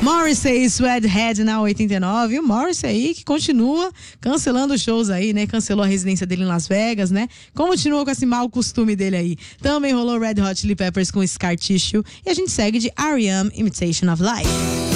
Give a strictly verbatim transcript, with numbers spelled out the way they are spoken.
Morrissey, Sweathead na oitenta e nove. E o Morrissey aí que continua cancelando shows aí, né? Cancelou a residência dele em Las Vegas, né? Continua com esse mau costume dele aí. Também rolou Red Hot Chili Peppers com Scar Tissue. E a gente segue de R E M, Imitation of Life.